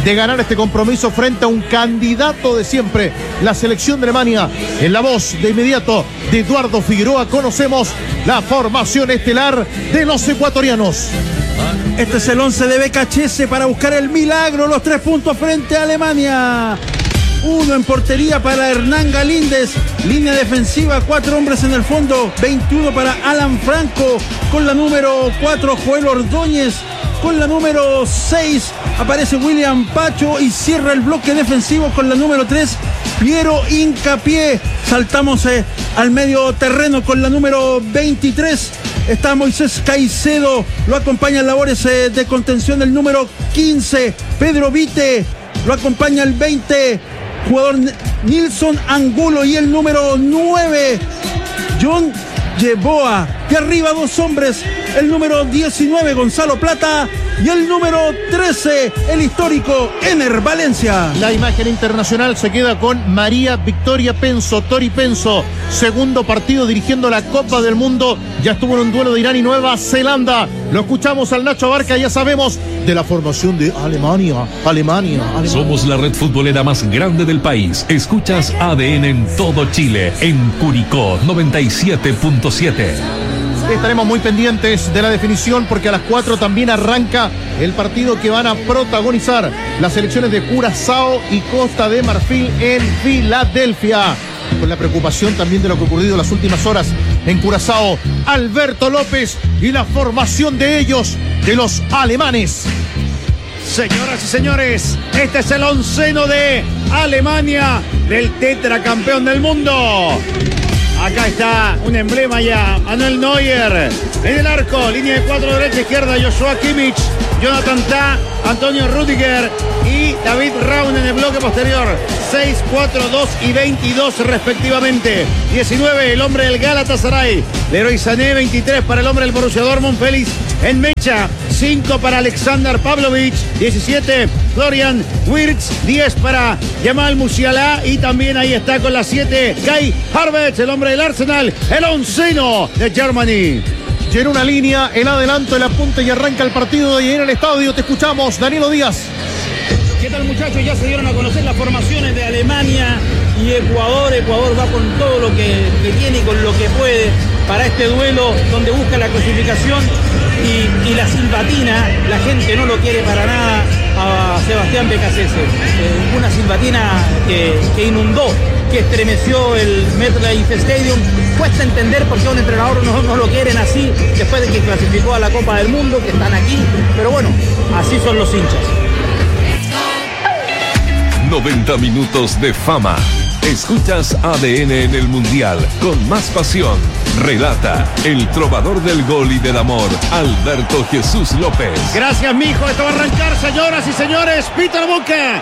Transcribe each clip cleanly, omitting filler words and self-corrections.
de ganar este compromiso frente a un candidato de siempre, la selección de Alemania. En la voz de inmediato de Eduardo Figueroa conocemos la formación estelar de los ecuatorianos. Este es el 11 de BKHS para buscar el milagro, los 3 puntos frente a Alemania. 1 en portería para Hernán Galíndez, línea defensiva, 4 hombres en el fondo, 21 para Alan Franco, con la número 4 Joel Ordóñez, con la número 6 aparece William Pacho y cierra el bloque defensivo con la número 3 Piero Hincapié. Saltamos al medio terreno con la número 23. Está Moisés Caicedo, lo acompaña en labores de contención el número 15, Pedro Vite, lo acompaña el 20, jugador Nilson Angulo, y el número 9, John Yeboa. De arriba 2 hombres, el número 19, Gonzalo Plata, y el número 13, el histórico Ener Valencia. La imagen internacional se queda con María Victoria Penso, Tori Penso, segundo partido dirigiendo la Copa del Mundo, ya estuvo en un duelo de Irán y Nueva Zelanda. Lo escuchamos al Nacho Abarca, ya sabemos de la formación de Alemania. Somos la red futbolera más grande del país. Escuchas ADN en todo Chile, en Curicó 97.7. Estaremos muy pendientes de la definición porque a las 4 también arranca el partido que van a protagonizar las selecciones de Curazao y Costa de Marfil en Filadelfia. Con la preocupación también de lo que ha ocurrido en las últimas horas en Curazao. Alberto López y la formación de ellos, de los alemanes. Señoras y señores, este es el onceno de Alemania, del tetracampeón del mundo. Acá está un emblema ya, Manuel Neuer en el arco, línea de 4 derecha izquierda, Joshua Kimmich, Jonathan Tah, Antonio Rüdiger y David Raum en el bloque posterior. 6, 4, 2 y 22 respectivamente. 19 el hombre del Galatasaray, Leroy Sané. 23 para el hombre del Borussia Dortmund, Félix en mecha. 5 para Alexander Pavlovic, 17 Florian Wirtz, 10 para Jamal Musiala y también ahí está con la 7 Kai Havertz, el hombre del Arsenal, el onceno de Germany. Y en una línea, el adelanto, el apunte y arranca el partido y en el estadio te escuchamos, Danilo Díaz. ¿Qué tal, muchachos? Ya se dieron a conocer las formaciones de Alemania y Ecuador. Ecuador va con todo lo que tiene y con lo que puede para este duelo donde busca la clasificación y la silbatina. La gente no lo quiere para nada a Sebastián Becasese. Una silbatina que inundó, que estremeció el MetLife Stadium. Cuesta entender por qué a un entrenador no lo quieren así después de que clasificó a la Copa del Mundo, que están aquí, pero bueno, así son los hinchas. 90 minutos de fama. Escuchas ADN en el Mundial con más pasión. Relata el trovador del gol y del amor, Alberto Jesús López. Gracias, mijo. Esto va a arrancar, señoras y señores. Peter Boca.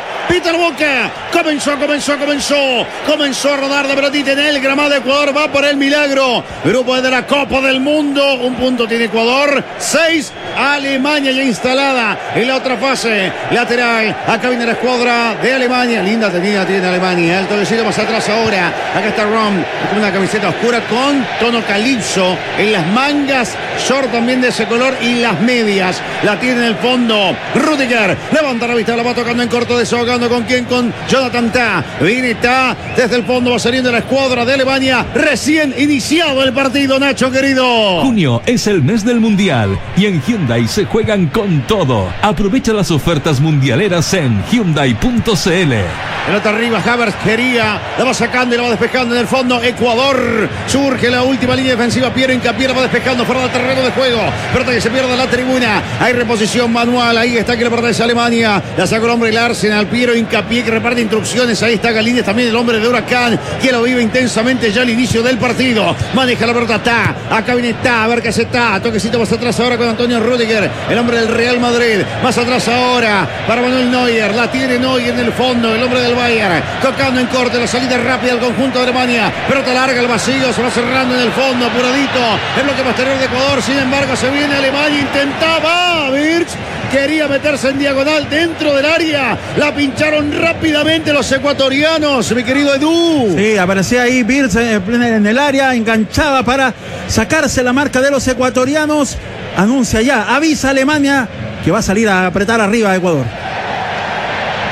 Comenzó a rodar de pelotita en el gramado de Ecuador. Va por el milagro. Grupo de la Copa del Mundo. 1 punto tiene Ecuador. 6 Alemania ya instalada en la otra fase lateral. Acá viene la escuadra de Alemania. Linda tenida tiene Alemania. El tolecito más atrás ahora. Acá está Rom con una camiseta oscura con tono calipso en las mangas. Short también de ese color y las medias. La tiene en el fondo. Rüdiger levanta la vista. La va tocando en corto, desahogando. ¿Con quién? Con Jonathan Tah. Viene Tah desde el fondo. Va saliendo la escuadra de Alemania. Recién iniciado el partido, Nacho querido. Junio es el mes del Mundial y en Hyundai se juegan con todo. Aprovecha las ofertas mundialeras en Hyundai.cl. Pelota arriba, Havertz quería, la va sacando y la va despejando en el fondo. Ecuador, surge la última línea defensiva. Piero Hincapié la va despejando fuera del terreno de juego. Pelota que se pierde en la tribuna. Hay reposición manual, ahí está que le pertenece a Alemania. La sacó el hombre del Arsenal, Piero Hincapié, que reparte instrucciones. Ahí está Galíndez, también el hombre de Huracán, que lo vive intensamente ya al inicio del partido. Maneja la pelota Tah, acá viene Tah, a ver qué hace Tah. Toquecito más atrás ahora con Antonio Rüdiger, el hombre del Real Madrid. Más atrás ahora para Manuel Neuer, la tiene Neuer en el fondo, el hombre del Bayern, tocando en corte, la salida rápida al conjunto de Alemania, pelota larga al vacío, se va cerrando en el fondo, apuradito, el bloque posterior de Ecuador. Sin embargo se viene Alemania, intentaba Wirtz, quería meterse en diagonal dentro del área, la pincharon rápidamente los ecuatorianos, mi querido Edu. Sí, aparecía ahí Wirtz en el área, enganchada para sacarse la marca de los ecuatorianos. Anuncia ya, avisa Alemania que va a salir a apretar arriba a Ecuador.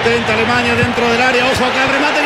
Intenta Alemania dentro del área. Ojo acá el remate.